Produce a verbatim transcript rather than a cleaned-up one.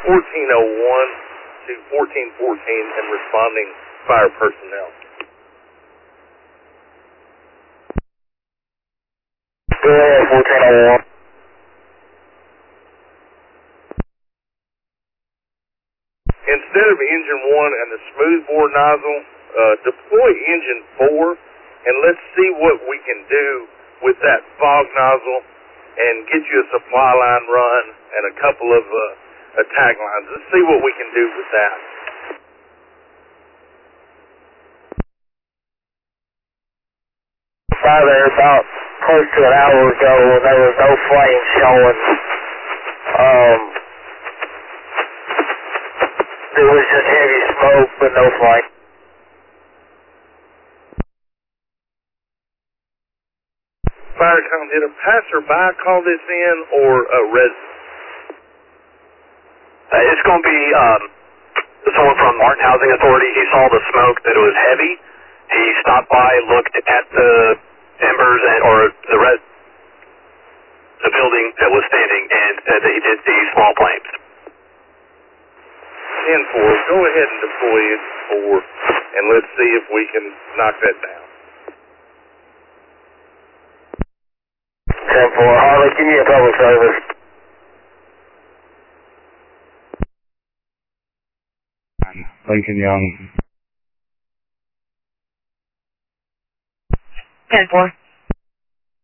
fourteen oh one to fourteen fourteen and responding fire personnel. Go ahead, fourteen oh one. Instead of engine one and the smoothbore nozzle, uh, deploy engine four, and let's see what we can do with that fog nozzle and get you a supply line run and a couple of uh, attack lines. Let's see what we can do with that. By there about close to an hour ago when there was no flame showing. Um, there was just heavy smoke but no flame. Firecom, did a passerby call this in or a resident? Uh, it's going to be um, someone from Martin Housing Authority. He saw the smoke, that it was heavy. He stopped by, looked at the embers and, or the red, the building that was standing, and said that he did see small flames. ten four, go ahead and deploy it four, and let's see if we can knock that down. ten four, Harley, give me a public service. Lincoln Young. ten four.